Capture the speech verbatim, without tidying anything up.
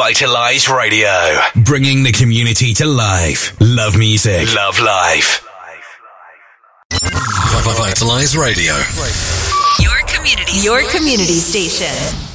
Vitalize Radio. Bringing the community to life. Love music. Love life. Vitalize Radio. Your community. Your community station.